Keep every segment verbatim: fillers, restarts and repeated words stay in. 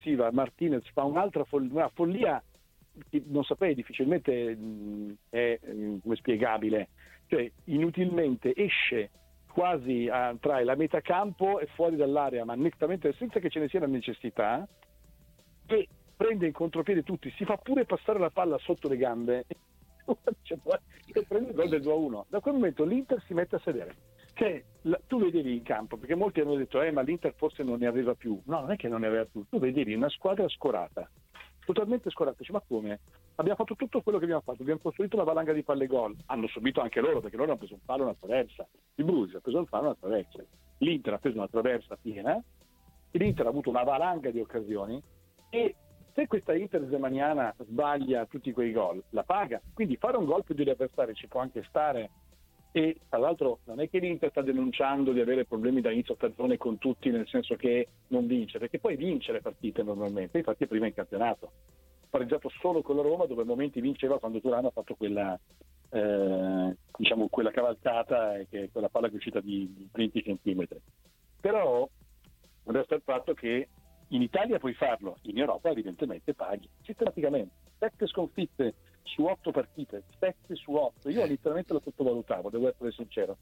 successiva Martinez fa un'altra fol- una follia che non saprei, difficilmente mh, è mh, come spiegabile, cioè inutilmente esce quasi a, tra la metà campo e fuori dall'area, ma nettamente senza che ce ne sia la necessità, e prende in contropiede tutti, si fa pure passare la palla sotto le gambe cioè, prende il gol del due a uno. Da quel momento l'Inter si mette a sedere, cioè, la, tu vedevi in campo, perché molti hanno detto eh ma l'Inter forse non ne aveva più. No, non è che non ne aveva più, tu vedevi una squadra scorata, totalmente scorata. Dici, ma come? Abbiamo fatto tutto quello che abbiamo fatto, abbiamo costruito una valanga di palle gol, hanno subito anche loro, perché loro hanno preso un palo e una traversa, il Bruges ha preso un palo e una traversa, l'Inter ha preso una traversa piena e l'Inter ha avuto una valanga di occasioni, e se questa Inter zemaniana sbaglia tutti quei gol, la paga. Quindi fare un gol più degli avversari ci può anche stare. E tra l'altro non è che l'Inter sta denunciando di avere problemi da inizio stagione con tutti, nel senso che non vince, perché poi vince le partite normalmente, infatti prima in campionato ha pareggiato solo con la Roma, dove a momenti vinceva quando Turano ha fatto quella eh, diciamo quella cavalcata, e che quella palla che è uscita di, di venti centimetri. Però resta il fatto che in Italia puoi farlo, in Europa evidentemente paghi sistematicamente. Sette sconfitte su otto partite, sette su otto. Io letteralmente lo sottovalutavo, devo essere sincero.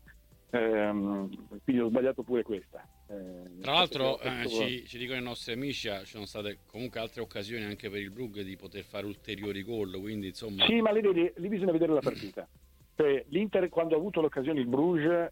Ehm, quindi ho sbagliato pure questa. Ehm, Tra l'altro questo... eh, ci, ci dicono i nostri amici, ci sono state comunque altre occasioni anche per il Brugge di poter fare ulteriori gol, quindi insomma... Sì, ma lì, vedi, lì bisogna vedere la partita. Cioè, l'Inter quando ha avuto l'occasione, il Bruges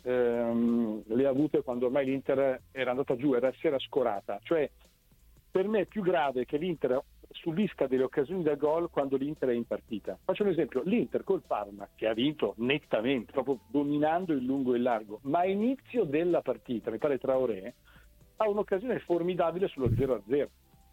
ehm, le ha avute quando ormai l'Inter era andata giù, era, si era scorata. Cioè, per me è più grave che l'Inter subisca delle occasioni da gol quando l'Inter è in partita. Faccio un esempio, l'Inter col Parma, che ha vinto nettamente, proprio dominando il lungo e il largo, ma a inizio della partita, mi pare Traoré, ha un'occasione formidabile sullo zero a zero.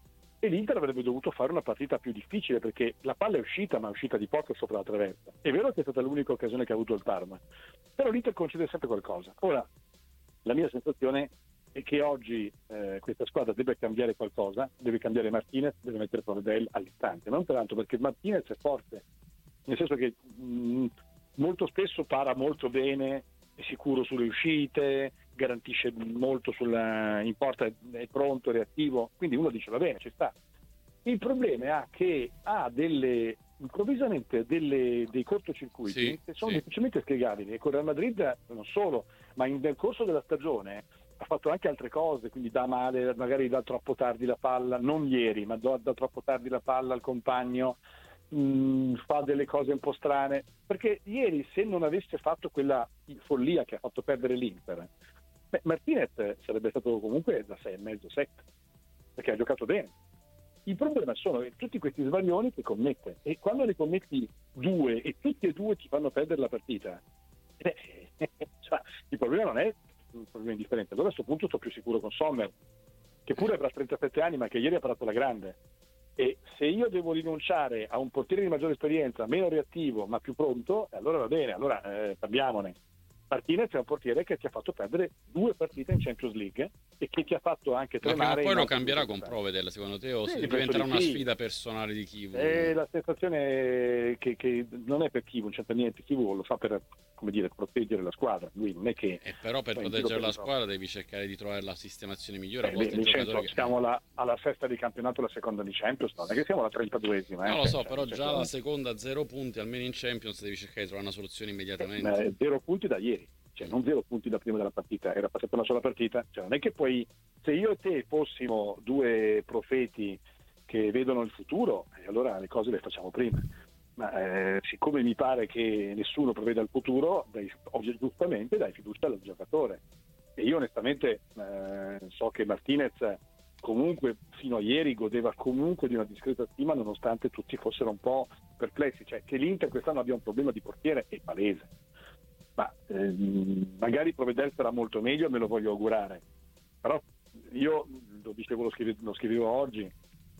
E l'Inter avrebbe dovuto fare una partita più difficile, perché la palla è uscita, ma è uscita di poco sopra la traversa. È vero che è stata l'unica occasione che ha avuto il Parma, però l'Inter concede sempre qualcosa. Ora, la mia sensazione è che oggi eh, questa squadra deve cambiare qualcosa, deve cambiare Martinez, deve mettere Provedel all'istante, non tanto perché Martinez è forte, nel senso che mh, molto spesso para molto bene, è sicuro sulle uscite, garantisce molto sulla, in porta, è pronto, è reattivo, quindi uno dice va bene, ci sta. Il problema è che ha delle improvvisamente delle, dei cortocircuiti Sì, che sono sì. difficilmente spiegabili, e con Real Madrid non solo, ma in, nel corso della stagione ha fatto anche altre cose, quindi dà male, magari dà troppo tardi la palla, non ieri, ma dà, dà troppo tardi la palla al compagno, mh, fa delle cose un po' strane, perché ieri se non avesse fatto quella follia che ha fatto perdere l'Inter, beh, Martinez sarebbe stato comunque da sei e mezzo, sette, perché ha giocato bene. Il problema sono tutti questi sbaglioni che commette, e quando ne commetti due e tutti e due ti fanno perdere la partita, eh, cioè, il problema non è un problema indifferente. Allora a questo punto sto più sicuro con Sommer, che pure avrà trentasette anni ma che ieri ha parato la grande, e se io devo rinunciare a un portiere di maggiore esperienza, meno reattivo ma più pronto, allora va bene, allora eh, parliamone. Martinez è un portiere che ti ha fatto perdere due partite in Champions League e che ti ha fatto anche Ma prima o tremare poi in lo altre cambierà con circostanze. Provedel, secondo te, o Sì, se penso diventerà di una sì. sfida personale di E Kivu? la sensazione è che, che non è per Kivu, non c'entra niente. Kivu lo fa per, come dire, proteggere la squadra. Lui non è che E però per va in giro proteggere per la l'Europa. squadra devi cercare di trovare la sistemazione migliore. A Eh, volte il giocatore Vincenzo, che... siamo alla, alla sesta di campionato, la seconda di Champions, non è che siamo alla trentaduesima. No, Eh? lo so, Cioè, però nel già senso, la seconda zero punti, almeno in Champions, devi cercare di trovare una soluzione eh, immediatamente. ma zero punti da ieri, cioè non zero punti da prima della partita, era passata una sola partita. Cioè, non è che poi, se io e te fossimo due profeti che vedono il futuro, eh, allora le cose le facciamo prima. Ma eh, siccome mi pare che nessuno preveda il futuro, dai, giustamente dai fiducia al giocatore. E io onestamente eh, so che Martinez comunque fino a ieri godeva comunque di una discreta stima, nonostante tutti fossero un po' perplessi. Cioè, che l'Inter quest'anno abbia un problema di portiere è palese, ma ehm, magari Provedel sarà molto meglio, me lo voglio augurare, però io lo dicevo, lo scrivevo, lo scrivevo oggi,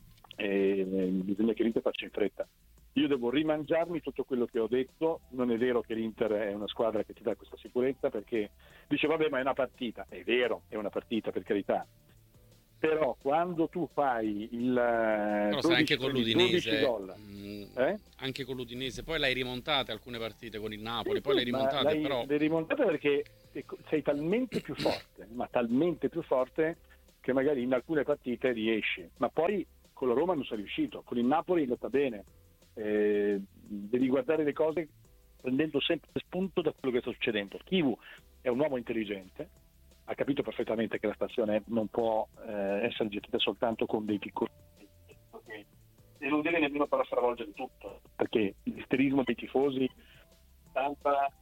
e bisogna che l'Inter faccia in fretta. Io devo rimangiarmi tutto quello che ho detto. Non è vero che l'Inter è una squadra che ti dà questa sicurezza, perché dice vabbè, ma è una partita. È vero, è una partita, per carità, però quando tu fai il Però sai dodici, anche con dodici l'Udinese, gol, mh, eh? anche con l'Udinese, poi l'hai rimontate alcune partite con il Sì, Napoli, poi sì, l'hai ma rimontate, l'hai, però l'hai rimontata perché sei talmente più forte, ma talmente più forte, che magari in alcune partite riesci, ma poi con la Roma non sei riuscito, con il Napoli è andata bene. Eh, devi guardare le cose prendendo sempre spunto da quello che sta succedendo. Chivu è un uomo intelligente, ha capito perfettamente che la stazione non può eh, essere gestita soltanto con dei piccoli, e non deve nemmeno far stravolgere tutto, perché l'isterismo dei tifosi stampa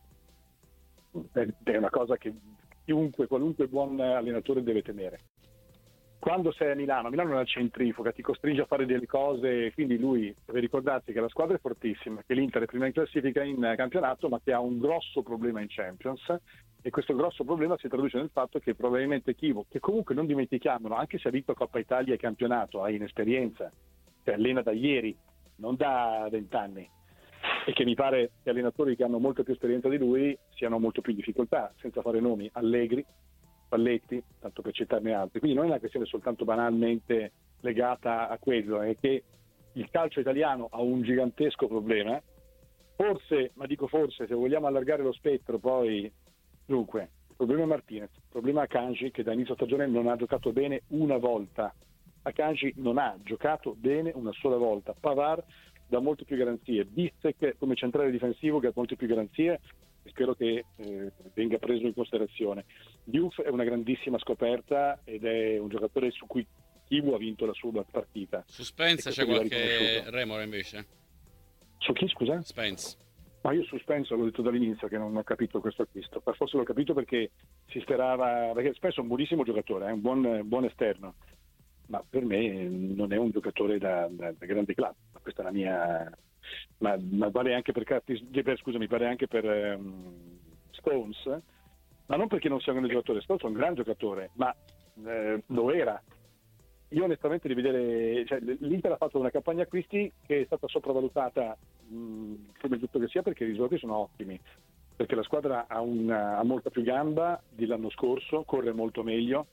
è una cosa che chiunque, qualunque buon allenatore deve temere. Quando sei a Milano, Milano è una centrifuga, ti costringe a fare delle cose, quindi lui deve ricordarsi che la squadra è fortissima, che l'Inter è prima in classifica in campionato, ma che ha un grosso problema in Champions, e questo grosso problema si traduce nel fatto che probabilmente Chivo, che comunque non dimentichiamolo, anche se ha vinto Coppa Italia e campionato, ha inesperienza, che allena da ieri, non da vent'anni, e che mi pare che allenatori che hanno molto più esperienza di lui siano molto più in difficoltà, senza fare nomi, Allegri, Spalletti, tanto per citarne altri. Quindi non è una questione soltanto banalmente legata a quello, è che il calcio italiano ha un gigantesco problema, forse, ma dico forse, se vogliamo allargare lo spettro, poi dunque, il problema è Martinez, il problema è Akanji, che da inizio stagione non ha giocato bene una volta. Akanji non ha giocato bene una sola volta. Pavard dà molte più garanzie, Bissek come centrale difensivo che ha molte più garanzie, e spero che eh, venga preso in considerazione. Diouf è una grandissima scoperta ed è un giocatore su cui Chivu ha vinto la sua partita. Su Spence c'è qualche remora invece? Su chi, scusa? Spence. Ma io su Spence l'ho detto dall'inizio che non ho capito questo acquisto, forse l'ho capito perché si sperava, perché Spence è un buonissimo giocatore, è un buon, buon esterno, ma per me non è un giocatore da, da, da grande classe. Questa è la mia, ma, ma vale anche per, per scusami, vale anche per um, Stones, ma non perché non sia un grande giocatore. Stones è un gran giocatore, ma eh, lo era. Io onestamente di vedere, cioè, l'Inter ha fatto una campagna acquisti che è stata sopravvalutata, mh, come tutto che sia, perché i risultati sono ottimi, perché la squadra ha, una, ha molta più gamba dell'anno scorso, corre molto meglio.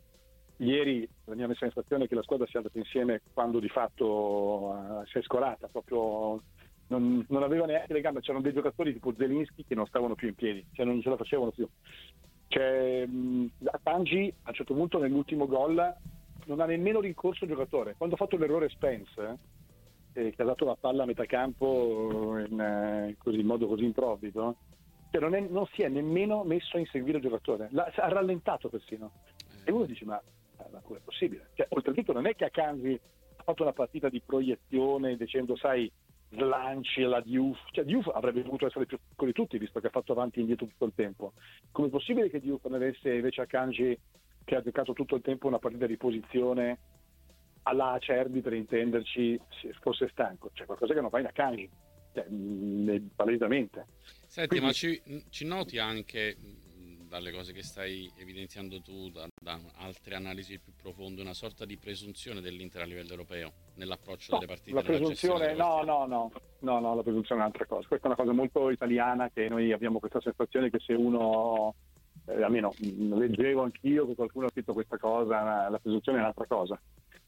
Ieri la mia sensazione è che la squadra sia andata insieme quando di fatto uh, si è scolata, proprio non, non aveva neanche le gambe, c'erano dei giocatori tipo Zelinski che non stavano più in piedi, cioè non ce la facevano più. Cioè, Akanji a un certo punto nell'ultimo gol non ha nemmeno rincorso il giocatore. Quando ha fatto l'errore Spence, eh, che ha dato la palla a metà campo in, eh, così, in modo così improvviso, cioè non, è, non si è nemmeno messo a inseguire il giocatore, L'ha, ha rallentato persino. E uno dice, ma, ma come è possibile? Cioè, oltretutto non è che Akanji ha fatto una partita di proiezione dicendo, sai, slanci alla Diouf, cioè Diouf avrebbe dovuto essere più piccolo di tutti, visto che ha fatto avanti e indietro tutto il tempo. Come è possibile che Diouf non avesse invece Akanji, che ha giocato tutto il tempo una partita di posizione alla Acerbi, per intenderci, fosse stanco? C'è qualcosa che non va in Akanji, cioè, palesemente. Senti, Quindi, ma ci, ci noti anche dalle cose che stai evidenziando tu, da, da altre analisi più profonde, una sorta di presunzione dell'Inter a livello europeo nell'approccio no, delle partite? la presunzione, no, no, no, no, no, la presunzione è un'altra cosa. Questa è una cosa molto italiana, che noi abbiamo questa sensazione che se uno, eh, almeno leggevo anch'io che qualcuno ha scritto questa cosa, la presunzione è un'altra cosa.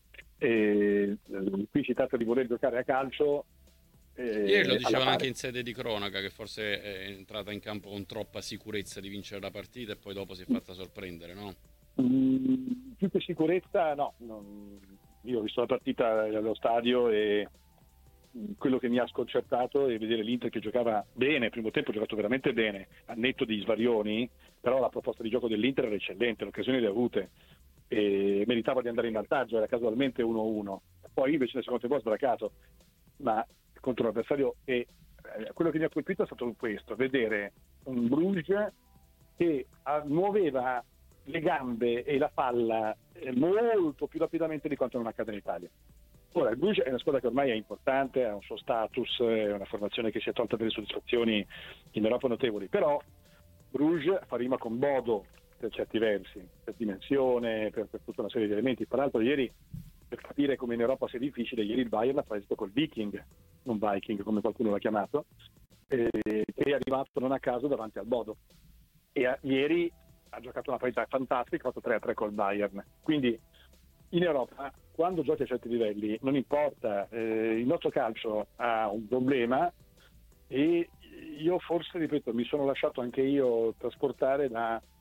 E, eh, qui si tratta di voler giocare a calcio. Eh, Ieri lo dicevano anche in sede di cronaca, che forse è entrata in campo con troppa sicurezza di vincere la partita e poi dopo si è fatta sorprendere, no? Mm, più che sicurezza, no. Non, io ho visto la partita allo stadio e quello che mi ha sconcertato è vedere l'Inter che giocava bene, il primo tempo ha giocato veramente bene, a netto di svarioni, però la proposta di gioco dell'Inter era eccellente, le occasioni le ha avute e meritava di andare in vantaggio, era casualmente uno a uno. Poi invece nel secondo tempo ha sbracato, ma contro l'avversario, e eh, quello che mi ha colpito è stato questo, vedere un Bruges che muoveva le gambe e la palla eh, molto più rapidamente di quanto non accade in Italia. Ora, il Bruges è una squadra che ormai è importante, ha un suo status, è una formazione che si è tolta delle soddisfazioni in Europa notevoli, però Bruges fa rima con Bodo per certi versi, per dimensione, per, per tutta una serie di elementi. Tra l'altro ieri, per capire come in Europa sia difficile, ieri il Bayern ha fatto col Viking, non Viking come qualcuno l'ha chiamato, eh, che è arrivato non a caso davanti al Bodo. E a, ieri ha giocato una partita fantastica, ha fatto tre a tre col Bayern. Quindi in Europa, quando giochi a certi livelli, non importa, eh, il nostro calcio ha un problema e io forse, ripeto, mi sono lasciato anche io trasportare da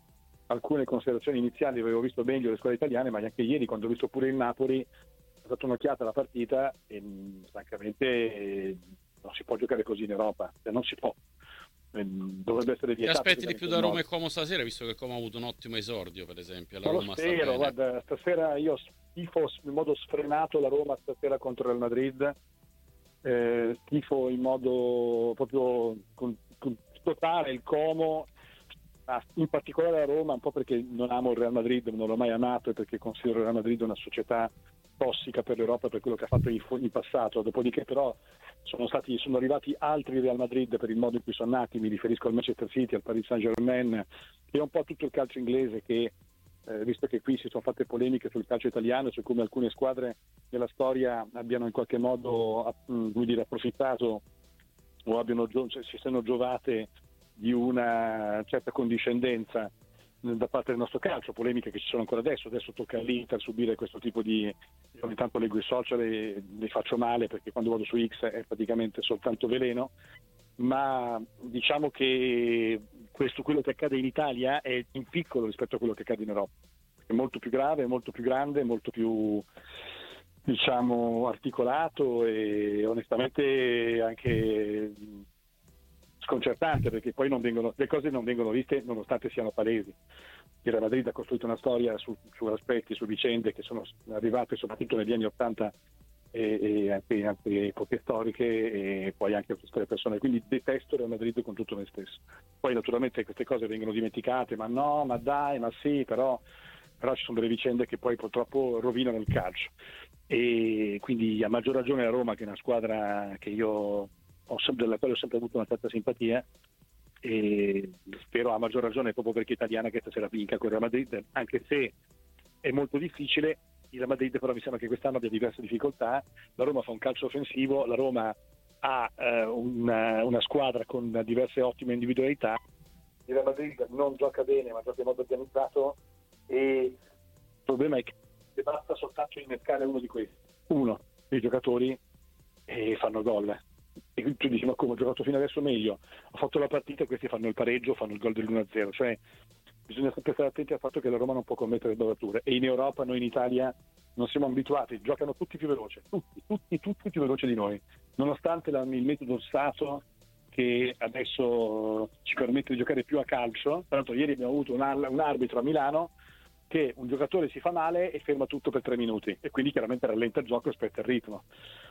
alcune considerazioni iniziali avevo visto meglio le squadre italiane, ma anche ieri quando ho visto pure il Napoli ho dato un'occhiata alla partita e francamente eh, non si può giocare così in Europa, cioè, non si può. Dovrebbe essere Ti vietato. aspetti di più da Roma e Como stasera, visto che Como ha avuto un ottimo esordio, per esempio? La Ma lo Roma sta spero, bene. guarda, stasera io tifo in modo sfrenato la Roma stasera contro il Madrid, eh, tifo in modo proprio con, con totale il Como, in particolare la Roma, un po' perché non amo il Real Madrid, non l'ho mai amato e perché considero il Real Madrid una società tossica per l'Europa per quello che ha fatto in, in passato. Dopodiché però sono stati sono arrivati altri Real Madrid per il modo in cui sono nati, mi riferisco al Manchester City, al Paris Saint-Germain e un po' tutto il calcio inglese che eh, visto che qui si sono fatte polemiche sul calcio italiano, su come alcune squadre della storia abbiano in qualche modo come dire, approfittato o abbiano cioè, si siano giovate di una certa condiscendenza da parte del nostro calcio, polemiche che ci sono ancora adesso. Adesso tocca all'Inter subire questo tipo di... Io ogni tanto leggo i social e li faccio male perché quando vado su X è praticamente soltanto veleno, ma diciamo che questo, quello che accade in Italia è in piccolo rispetto a quello che accade in Europa. È molto più grave, è molto più grande, è molto più diciamo articolato e onestamente anche sconcertante, perché poi non vengono, le cose non vengono viste nonostante siano palesi. Il Real Madrid ha costruito una storia su, su aspetti, su vicende che sono arrivate soprattutto negli anni Ottanta e, e anche, anche epoche storiche e poi anche su queste persone, quindi detesto il Real Madrid con tutto me stesso. Poi naturalmente queste cose vengono dimenticate, ma no, ma dai, ma sì, però, però ci sono delle vicende che poi purtroppo rovinano il calcio e quindi a maggior ragione la Roma, che è una squadra che io ho sempre, della quale ho sempre avuto una certa simpatia e spero a maggior ragione proprio perché è italiana che stasera vinca con il Real Madrid, anche se è molto difficile. Il Real Madrid però mi sembra che quest'anno abbia diverse difficoltà. La Roma fa un calcio offensivo, la Roma ha eh, una, una squadra con diverse ottime individualità. Il Real Madrid non gioca bene ma gioca in modo organizzato e il problema è che basta soltanto innescare uno di questi, uno dei giocatori e fanno gol. E tu dici ma come, ho giocato fino adesso meglio, ho fatto la partita e questi fanno il pareggio, fanno il gol dell'uno a zero, cioè bisogna sempre stare attenti al fatto che la Roma non può commettere dovature e in Europa, noi in Italia non siamo abituati, giocano tutti più veloci, tutti, tutti, tutti più veloci di noi, nonostante la, il metodo Stato che adesso ci permette di giocare più a calcio. Tra l'altro ieri abbiamo avuto un, un arbitro a Milano che un giocatore si fa male e ferma tutto per tre minuti e quindi chiaramente rallenta il gioco e aspetta il ritmo.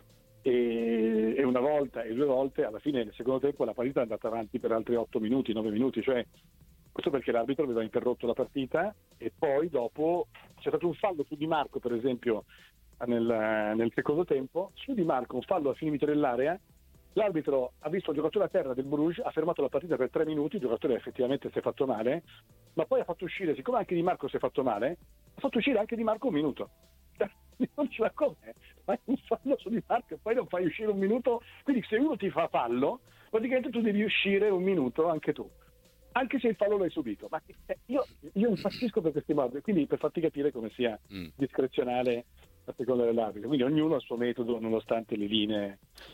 E, e una volta e due volte alla fine del secondo tempo la partita è andata avanti per altri otto minuti, nove minuti, cioè questo perché l'arbitro aveva interrotto la partita e poi dopo c'è stato un fallo su Di Marco per esempio nel, nel secondo tempo, su Di Marco un fallo a fine dell'area, l'arbitro ha visto il giocatore a terra del Bruges, ha fermato la partita per tre minuti, il giocatore effettivamente si è fatto male, ma poi ha fatto uscire, siccome anche Di Marco si è fatto male, ha fatto uscire anche Di Marco un minuto. Non ce la come, fai un fallo su Di Marco e poi non fai uscire un minuto, quindi se uno ti fa fallo praticamente tu devi uscire un minuto anche tu, anche se il fallo l'hai subito. Ma io, io impazzisco per questi modi, quindi per farti capire come sia mm. discrezionale a seconda dell'arbitro, quindi ognuno ha il suo metodo nonostante le linee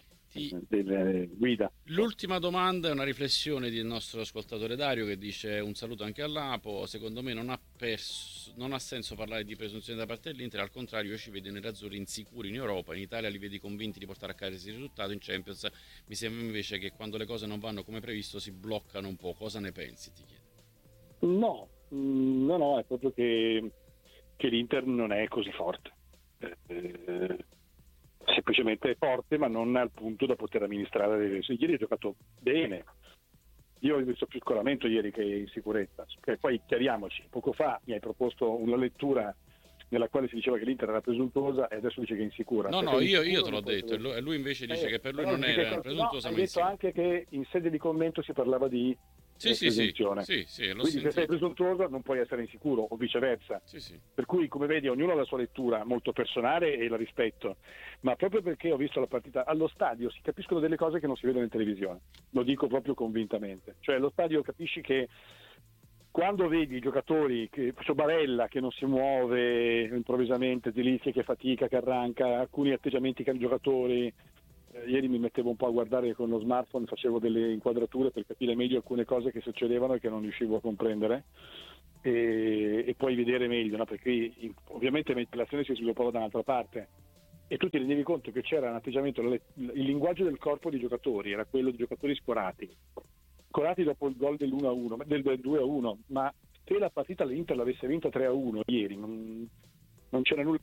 delle guida. L'ultima domanda è una riflessione del nostro ascoltatore Dario che dice un saluto anche all'Apo. Secondo me non ha, perso, non ha senso parlare di presunzione da parte dell'Inter, al contrario io ci vedo i nerazzurri insicuri in Europa, in Italia li vedi convinti di portare a casa questo risultato, in Champions mi sembra invece che quando le cose non vanno come previsto si bloccano un po'. Cosa ne pensi, ti chiedo? No, no, no, è proprio che, che l'Inter non è così forte. Eh, semplicemente è forte ma non al punto da poter amministrare le... Ieri ha giocato bene, io ho visto più scolamento ieri che in sicurezza, che poi chiariamoci, poco fa mi hai proposto una lettura nella quale si diceva che l'Inter era presuntuosa e adesso dice che è insicura. No, no, io, io te l'ho detto e lui invece dice eh, che per lui non era presuntuosa, no, ma hai detto anche che in sede di commento si parlava di Sì, sì, sì, sì, sì, l'ho quindi sentito. se sei presuntuoso non puoi essere insicuro o viceversa, sì, sì. Per cui come vedi ognuno ha la sua lettura molto personale e la rispetto, ma proprio perché ho visto la partita allo stadio si capiscono delle cose che non si vedono in televisione, lo dico proprio convintamente, cioè allo stadio capisci che quando vedi i giocatori, che Barella che non si muove improvvisamente, Zilizia che fatica, che arranca, alcuni atteggiamenti che hanno i giocatori. Ieri mi mettevo un po' a guardare con lo smartphone, facevo delle inquadrature per capire meglio alcune cose che succedevano e che non riuscivo a comprendere e, e puoi vedere meglio, no? Perché in, ovviamente l'azione si sviluppava da un'altra parte e tu ti rendevi conto che c'era un atteggiamento, il linguaggio del corpo dei giocatori era quello di giocatori scorati, scorati dopo il gol dell'uno a uno, del, del due a uno, ma se la partita l'Inter l'avesse vinta tre a uno ieri non, non c'era nulla.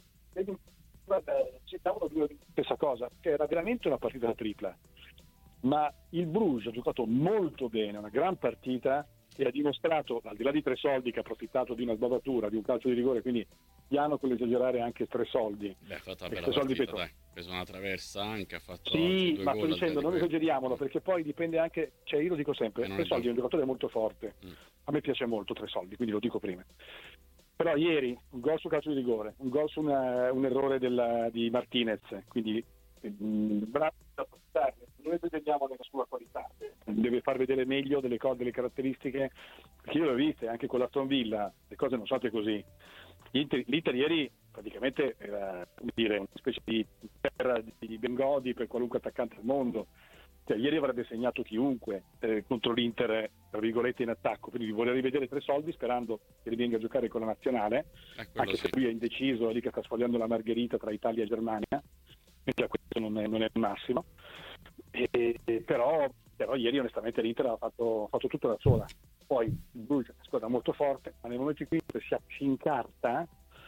Citavano la stessa cosa, che era veramente una partita da tripla, ma il Bruges ha giocato molto bene, una gran partita, e ha dimostrato, al di là di Tresoldi che ha approfittato di una sbavatura, di un calcio di rigore, quindi piano con l'esagerare anche Tresoldi. Beh, ha fatto una bella partita, dai. Ha preso una traversa anche, ha fatto sì, due ma gol sto dicendo, non esageriamolo, perché poi dipende anche, cioè io lo dico sempre, Tresoldi è un giocatore molto forte, mm. a me piace molto Tresoldi, quindi lo dico prima. Però ieri un gol su calcio di rigore, un gol su una, un errore della, di Martinez, quindi mh, bravo da portare. Noi vediamo nella sua qualità, deve far vedere meglio delle cose, delle caratteristiche, perché io l'ho viste anche con l'Aston Villa, le cose non sono state così. L'Inter, l'Inter ieri praticamente era, come dire, una specie di terra di Bengodi per qualunque attaccante al mondo. Cioè, ieri avrebbe segnato chiunque eh, contro l'Inter, tra virgolette, in attacco, quindi voler rivedere Tresoldi sperando che rivenga a giocare con la nazionale, eh, anche sì. Se lui è indeciso, è lì che sta sfogliando la margherita tra Italia e Germania, quindi questo non è, non è il massimo, e, però, però ieri onestamente l'Inter ha fatto, fatto tutto da sola. Poi il Bruges è una squadra molto forte, ma nel momento in cui si, si incarta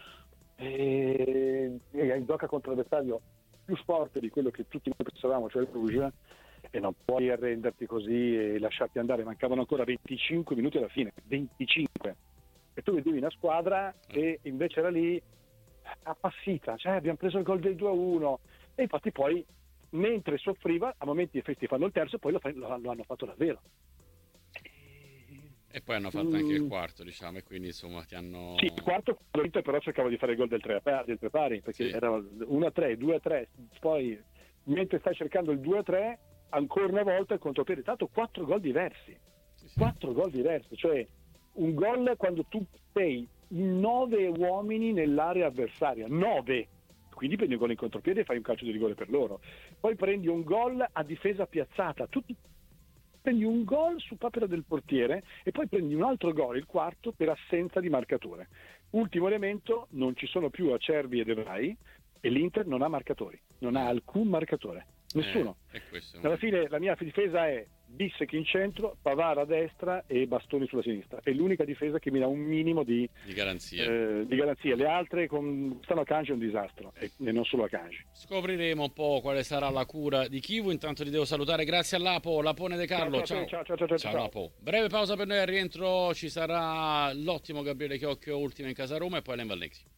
e, e gioca contro l'avversario più forte di quello che tutti noi pensavamo, cioè il Bruges, e non puoi arrenderti così e lasciarti andare. Mancavano ancora venticinque minuti alla fine, venticinque, e tu vedevi una squadra e invece era lì appassita, cioè abbiamo preso il gol del due a uno, e infatti poi mentre soffriva a momenti questi fanno il terzo e poi lo, lo, lo hanno fatto davvero. E poi hanno fatto anche il quarto, diciamo, e quindi insomma ti hanno... Sì, il quarto però cercava di fare il gol del tre pari, perché sì. Era uno a tre, due a tre, poi mentre stai cercando il due a tre ancora una volta il contropiede, tanto quattro gol diversi, sì, sì. quattro gol diversi, cioè un gol quando tu sei in nove uomini nell'area avversaria, nove, quindi prendi un gol in contropiede e fai un calcio di rigore per loro, poi prendi un gol a difesa piazzata, tutti prendi un gol su papera del portiere e poi prendi un altro gol, il quarto, per assenza di marcature. Ultimo elemento, non ci sono più Acerbi e De Vrij e l'Inter non ha marcatori, non ha alcun marcatore, nessuno. Eh, questo... Alla fine la mia difesa è Bissek in centro, Pavard a destra e Bastoni sulla sinistra. È l'unica difesa che mi dà un minimo di, di garanzia. Eh, di garanzia. Le altre con... stanno a Kanji è un disastro, e, e non solo a Kanji. Scopriremo un po' quale sarà la cura di Chivu. Intanto ti devo salutare, grazie a Lapo, Lapone De Carlo. Ciao, ciao, ciao, ciao, ciao, ciao, ciao. Lapo. Breve pausa per noi, al rientro ci sarà l'ottimo Gabriele Chiocchio, ultimo in casa Roma, e poi Len Vallexi.